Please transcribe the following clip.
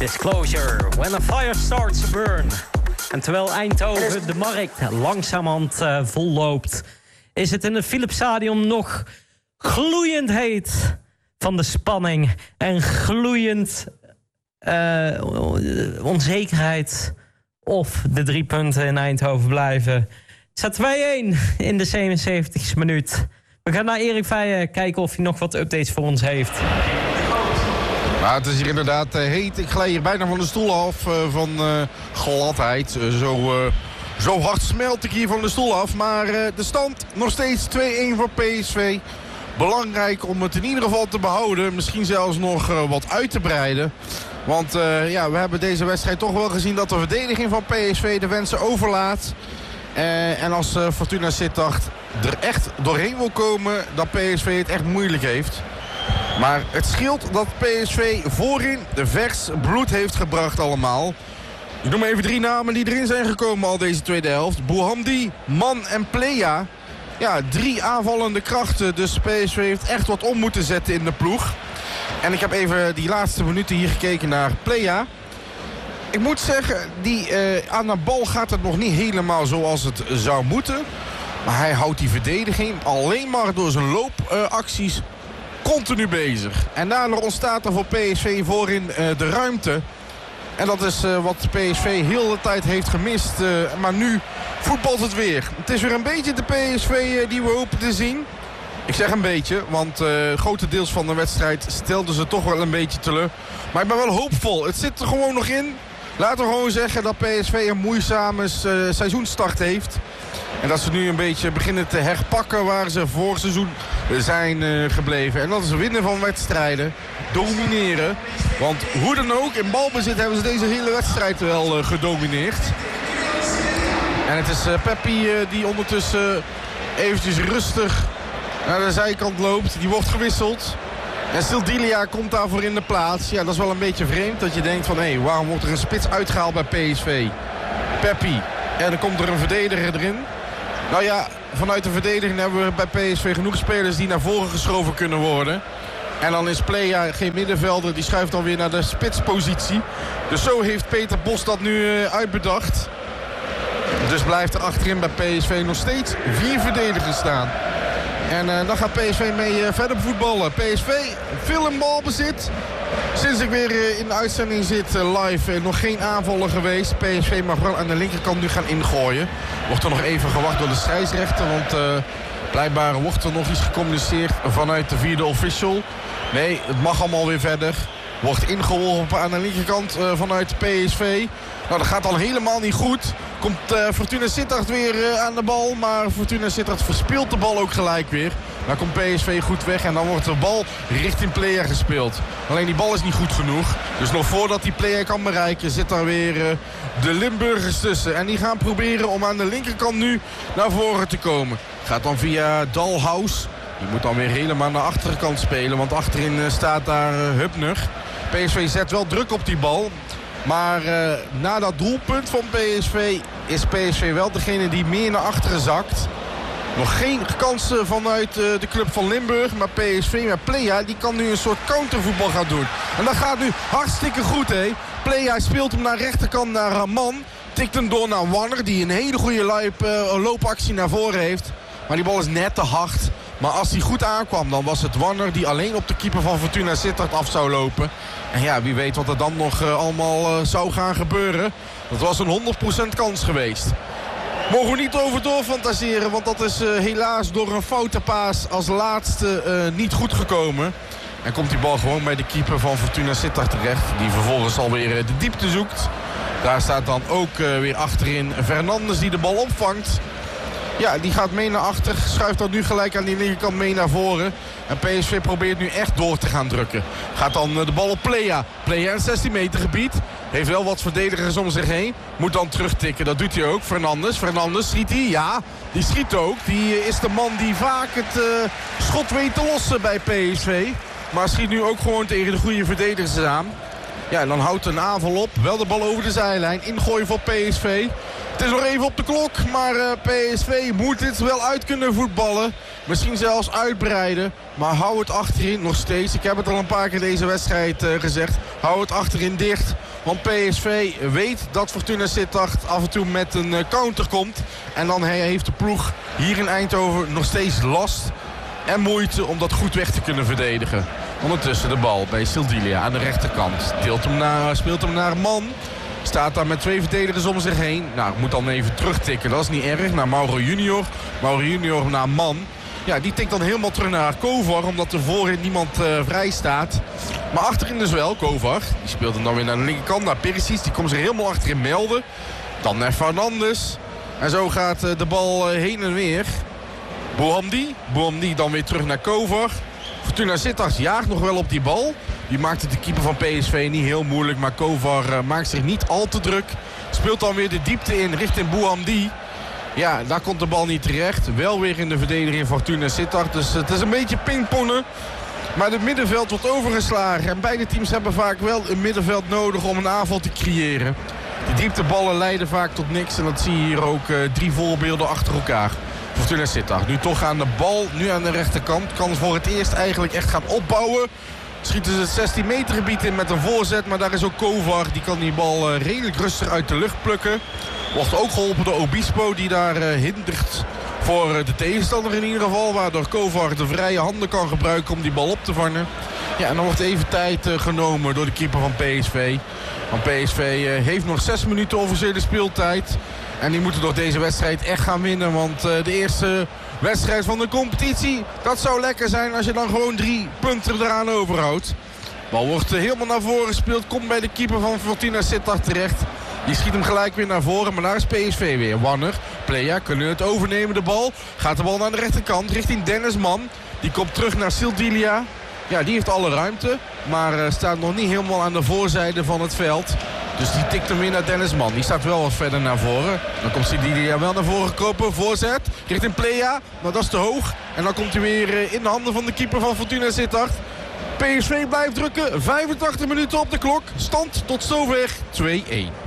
Disclosure, when a fire starts to burn. En terwijl Eindhoven de markt langzamerhand volloopt, is het in het Philipsstadion nog gloeiend heet van de spanning en gloeiend onzekerheid of de 3 punten in Eindhoven blijven. Het staat 2-1 in de 77e minuut. We gaan naar Erik Veijen kijken of hij nog wat updates voor ons heeft. Nou, het is hier inderdaad heet. Ik glij hier bijna van de stoel af van gladheid. Zo hard smelt ik hier van de stoel af. Maar de stand nog steeds 2-1 voor PSV. Belangrijk om het in ieder geval te behouden. Misschien zelfs nog wat uit te breiden. Want we hebben deze wedstrijd toch wel gezien dat de verdediging van PSV de wensen overlaat. En als Fortuna Sittard er echt doorheen wil komen, dat PSV het echt moeilijk heeft. Maar het scheelt dat PSV voorin de vers bloed heeft gebracht allemaal. Ik noem even 3 namen die erin zijn gekomen al deze tweede helft. Bouhamdi, Man en Plea. Ja, 3 aanvallende krachten. Dus PSV heeft echt wat om moeten zetten in de ploeg. En ik heb even die laatste minuten hier gekeken naar Plea. Ik moet zeggen, aan de bal gaat het nog niet helemaal zoals het zou moeten. Maar hij houdt die verdediging alleen maar door zijn loopacties continu bezig. En daardoor ontstaat er voor PSV voorin de ruimte. En dat is wat PSV heel de tijd heeft gemist. Maar nu voetbalt het weer. Het is weer een beetje de PSV die we hopen te zien. Ik zeg een beetje, want grotendeels van de wedstrijd stelden ze toch wel een beetje teleur. Maar ik ben wel hoopvol. Het zit er gewoon nog in. Laten we gewoon zeggen dat PSV een moeizame seizoenstart heeft. En dat ze nu een beetje beginnen te herpakken waar ze vorig seizoen zijn gebleven. En dat is winnen van wedstrijden. Domineren. Want hoe dan ook, in balbezit hebben ze deze hele wedstrijd wel gedomineerd. En het is Peppi die ondertussen eventjes rustig naar de zijkant loopt. Die wordt gewisseld. En Sildilia komt daarvoor in de plaats. Ja, dat is wel een beetje vreemd. Dat je denkt van, hé, waarom wordt er een spits uitgehaald bij PSV? Peppi. En dan komt er een verdediger erin. Nou ja, vanuit de verdediging hebben we bij PSV genoeg spelers die naar voren geschoven kunnen worden. En dan is Plea geen middenvelder. Die schuift dan weer naar de spitspositie. Dus zo heeft Peter Bos dat nu uitbedacht. Dus blijft er achterin bij PSV nog steeds 4 verdedigers staan. En dan gaat PSV mee verder voetballen. PSV veel in balbezit. Sinds ik weer in de uitzending zit live nog geen aanvallen geweest. PSV mag wel aan de linkerkant nu gaan ingooien. Wordt er nog even gewacht door de scheidsrechter. Want blijkbaar wordt er nog iets gecommuniceerd vanuit de 4e official. Nee, het mag allemaal weer verder. Wordt ingeworpen aan de linkerkant vanuit PSV. Nou, dat gaat dan helemaal niet goed. Komt Fortuna Sittard weer aan de bal. Maar Fortuna Sittard verspeelt de bal ook gelijk weer. Dan komt PSV goed weg en dan wordt de bal richting Plea gespeeld. Alleen die bal is niet goed genoeg. Dus nog voordat die Plea kan bereiken zit daar weer de Limburgers tussen. En die gaan proberen om aan de linkerkant nu naar voren te komen. Gaat dan via Dalhaus. Die moet dan weer helemaal naar de achterkant spelen. Want achterin staat daar Hubner. PSV zet wel druk op die bal. Maar na dat doelpunt van PSV is PSV wel degene die meer naar achteren zakt. Nog geen kansen vanuit de club van Limburg. Maar PSV met Plea die kan nu een soort countervoetbal gaan doen. En dat gaat nu hartstikke goed, hè. Plea speelt hem naar rechterkant naar Man. Tikt hem door naar Warner die een hele goede loopactie naar voren heeft. Maar die bal is net te hard. Maar als hij goed aankwam, dan was het Warner die alleen op de keeper van Fortuna Sittard af zou lopen. En ja, wie weet wat er dan nog allemaal zou gaan gebeuren. Dat was een 100% kans geweest. Mogen we niet over doorfantaseren, want dat is helaas door een foute paas als laatste niet goed gekomen. En komt die bal gewoon bij de keeper van Fortuna Sittard terecht. Die vervolgens alweer de diepte zoekt. Daar staat dan ook weer achterin Fernandes die de bal opvangt. Ja, die gaat mee naar achter. Schuift dan nu gelijk aan die linkerkant mee naar voren. En PSV probeert nu echt door te gaan drukken. Gaat dan de bal op Plea. Plea in 16 meter gebied. Heeft wel wat verdedigers om zich heen. Moet dan terugtikken. Dat doet hij ook. Fernandes schiet hij. Ja, die schiet ook. Die is de man die vaak het schot weet te lossen bij PSV. Maar schiet nu ook gewoon tegen de goede verdedigers aan. Ja, en dan houdt een aanval op. Wel de bal over de zijlijn. Ingooien voor PSV. Het is nog even op de klok, maar PSV moet dit wel uit kunnen voetballen. Misschien zelfs uitbreiden. Maar hou het achterin nog steeds. Ik heb het al een paar keer deze wedstrijd gezegd. Hou het achterin dicht. Want PSV weet dat Fortuna Sittard af en toe met een counter komt. En dan heeft de ploeg hier in Eindhoven nog steeds last en moeite om dat goed weg te kunnen verdedigen. Ondertussen de bal bij Sildilia aan de rechterkant. Speelt hem naar Man. Staat daar met 2 verdedigers om zich heen. Nou, moet dan even terugtikken. Dat is niet erg. Naar Mauro Junior. Mauro Junior naar Man. Ja, die tikt dan helemaal terug naar Kovar. Omdat er voorin niemand vrij staat. Maar achterin dus wel. Kovar. Die speelt hem dan weer naar de linkerkant. Naar Perisic. Die komt zich helemaal achterin melden. Dan naar Fernandes. En zo gaat de bal heen en weer. Boamdi dan weer terug naar Kovar. Fortuna Sittard jaagt nog wel op die bal. Die maakt het de keeper van PSV niet heel moeilijk. Maar Kovar maakt zich niet al te druk. Speelt dan weer de diepte in richting Boamdi. Ja, daar komt de bal niet terecht. Wel weer in de verdediging van Fortuna Sittard. Dus het is een beetje pingpongen. Maar het middenveld wordt overgeslagen. En beide teams hebben vaak wel een middenveld nodig om een aanval te creëren. Die diepteballen leiden vaak tot niks. En dat zie je hier ook 3 voorbeelden achter elkaar. Fortuna Sittard nu toch aan de bal. Nu aan de rechterkant. Kan voor het eerst eigenlijk echt gaan opbouwen. Schieten ze het 16 meter gebied in met een voorzet. Maar daar is ook Kovar. Die kan die bal redelijk rustig uit de lucht plukken. Wordt ook geholpen door Obispo. Die daar hindert voor de tegenstander in ieder geval. Waardoor Kovar de vrije handen kan gebruiken om die bal op te vangen. Ja, en dan wordt even tijd genomen door de keeper van PSV. Want PSV heeft nog 6 minuten officiële speeltijd. En die moeten door deze wedstrijd echt gaan winnen. Want de eerste wedstrijd van de competitie, dat zou lekker zijn als je dan gewoon 3 punten eraan overhoudt. Bal wordt helemaal naar voren gespeeld. Komt bij de keeper van Fortuna Sittard terecht. Die schiet hem gelijk weer naar voren. Maar daar is PSV weer. Wanner, Plea kunnen het overnemen de bal. Gaat de bal naar de rechterkant richting Dennis Man. Die komt terug naar Sildilia. Ja, die heeft alle ruimte. Maar staat nog niet helemaal aan de voorzijde van het veld. Dus die tikt hem weer naar Dennis Man. Die staat wel wat verder naar voren. Dan komt Sildilia wel naar voren gekropen. Voorzet richting Plea. Maar dat is te hoog. En dan komt hij weer in de handen van de keeper van Fortuna Sittard. PSV blijft drukken. 85 minuten op de klok. Stand tot zover 2-1.